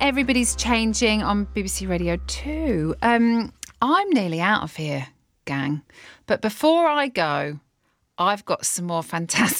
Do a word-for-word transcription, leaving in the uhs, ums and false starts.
Everybody's Changing on B B C Radio two. Um, I'm nearly out of here, gang. But before I go, I've got some more fantastic